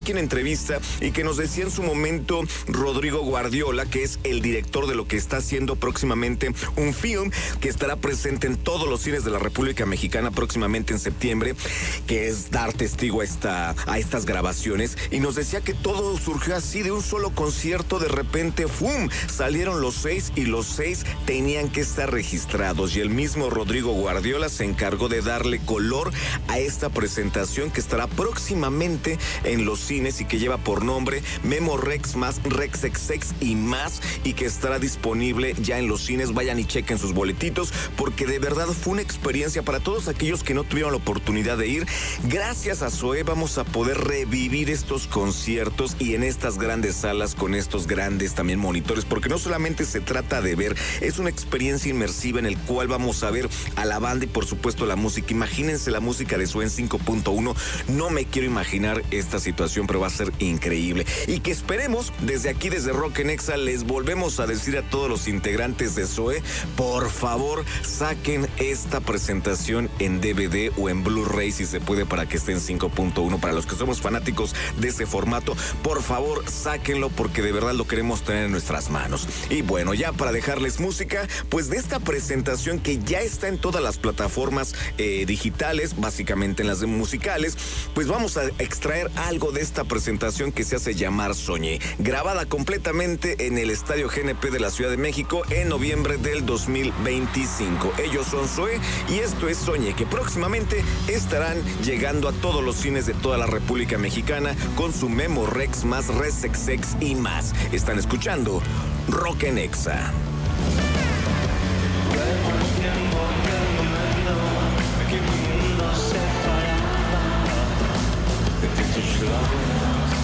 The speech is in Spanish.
en entrevista y que nos decía en su momento Rodrigo Guardiola, que es el director de lo que está haciendo próximamente un film que estará presente en todos los cines de la República Mexicana próximamente en septiembre, que es dar testigo a estas grabaciones, y nos decía que todo surgió así de un solo concierto. De repente, ¡fum!, salieron los 6 y los 6 tenían que estar registrados, y el mismo Rodrigo Guardiola se encargó de darle color a esta presentación que estará próximamente en los cines y que lleva por nombre Memo Rex más Rex XX y más, y que estará disponible ya en los cines. Vayan y chequen sus boletitos, porque de verdad fue una experiencia para todos aquellos que no tuvieron la oportunidad de ir. Gracias a Zoé vamos a poder revivir estos conciertos y en estas grandes salas con estos grandes también monitores, porque no solamente se trata de ver, es una experiencia inmersiva en el cual vamos a ver a la banda y por supuesto la música. Imagínense la música de Zoé en 5.1, no me quiero imaginar esta situación, pero va a ser increíble. Y que esperemos, desde aquí, desde Rock en Exa, les volvemos a decir a todos los integrantes de Zoé, por favor, saquen esta presentación en DVD o en Blu-ray, si se puede, para que esté en 5.1. Para los que somos fanáticos de ese formato, por favor, sáquenlo, porque de verdad lo queremos tener en nuestras manos. Y bueno, ya para dejarles música, pues de esta presentación que ya está en todas las plataformas digitales, básicamente en las musicales, pues vamos a extraer algo de esta presentación que se hace llamar Soñé, grabada completamente en el Estadio GNP de la Ciudad de México en noviembre del 2025. Ellos son Zoé y esto es Soñé, que próximamente estarán llegando a todos los cines de toda la República Mexicana con su Memo Rex más Rex XX y más. Están escuchando Rock en Exa.